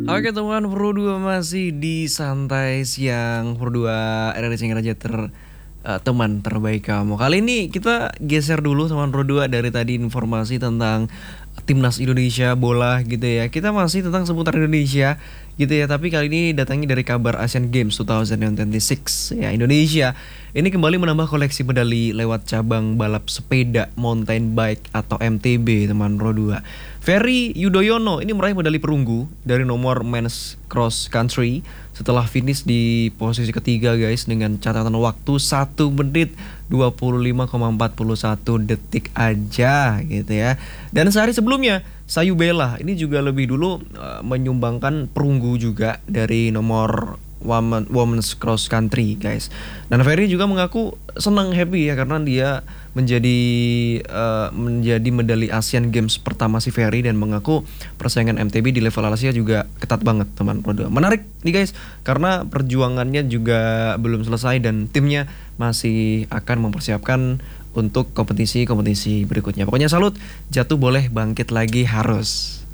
Oke teman Pro 2 masih di santai siang Pro 2 RRI Raja teman terbaik kamu. Kali ini kita geser dulu teman Pro 2 dari tadi informasi tentang timnas Indonesia bola gitu ya. Kita masih tentang seputar Indonesia gitu ya, tapi kali ini datangnya dari kabar Asian Games 2026 ya. Indonesia ini kembali menambah koleksi medali lewat cabang balap sepeda mountain bike atau MTB teman Pro 2. Ferry Yudhoyono ini meraih medali perunggu dari nomor men's cross country setelah finish di posisi ketiga guys dengan catatan waktu 1 menit 25,41 detik aja gitu ya. Dan sehari sebelumnya Sayu Bella ini juga lebih dulu menyumbangkan perunggu juga dari nomor women's cross country guys. Dan Ferry juga mengaku senang happy ya karena dia menjadi medali Asian Games pertama si Ferry dan mengaku persaingan MTB di level Asia juga ketat banget teman Roda. Menarik nih guys karena perjuangannya juga belum selesai dan timnya masih akan mempersiapkan untuk kompetisi-kompetisi berikutnya. Pokoknya salut, jatuh boleh bangkit lagi harus.